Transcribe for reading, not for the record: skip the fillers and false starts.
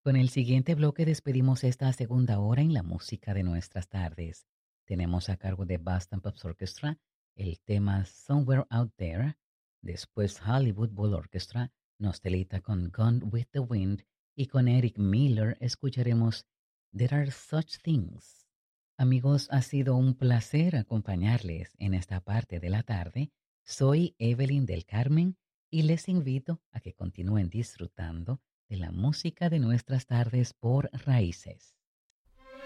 Con el siguiente bloque despedimos esta segunda hora en la música de nuestras tardes. Tenemos a cargo de Boston Pops Orchestra el tema Somewhere Out There. Después Hollywood Bowl Orchestra nos deleita con Gone with the Wind y con Eric Miller escucharemos There Are Such Things. Amigos, ha sido un placer acompañarles en esta parte de la tarde. Soy Evelyn del Carmen y les invito a que continúen disfrutando de la música de nuestras tardes por Raíces.